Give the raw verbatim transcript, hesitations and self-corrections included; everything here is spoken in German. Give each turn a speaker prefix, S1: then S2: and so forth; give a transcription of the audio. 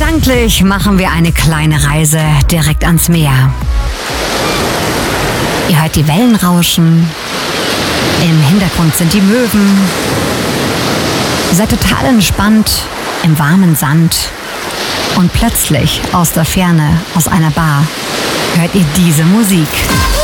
S1: Gedanklich machen wir eine kleine Reise direkt ans Meer. Ihr hört die Wellen rauschen. Im Hintergrund sind die Möwen. Ihr seid total entspannt im warmen Sand. Und plötzlich aus der Ferne, aus einer Bar, hört ihr diese Musik.